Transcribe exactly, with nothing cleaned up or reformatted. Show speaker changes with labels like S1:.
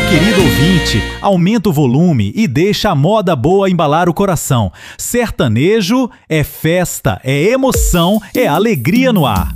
S1: querido ouvinte, aumenta o volume e deixa a moda boa embalar o coração. Sertanejo é festa, é emoção, é alegria no ar.